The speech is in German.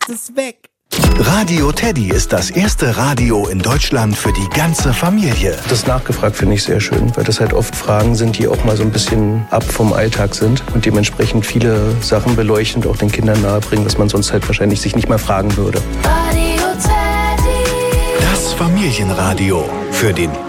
ist weg. Radio Teddy ist das erste Radio in Deutschland für die ganze Familie. Das nachgefragt finde ich sehr schön, weil das halt oft Fragen sind, die auch mal so ein bisschen ab vom Alltag sind und dementsprechend viele Sachen beleuchten und auch den Kindern nahebringen, was man sonst halt wahrscheinlich sich nicht mal fragen würde. Das Familienradio für den